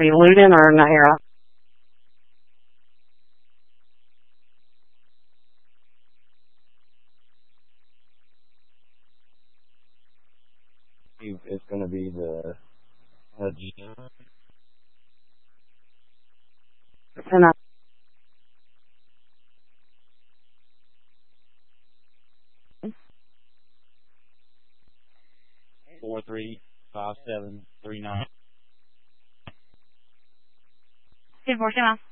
Are you Luden or Naira? It's going to be the 435739。 是不是吗？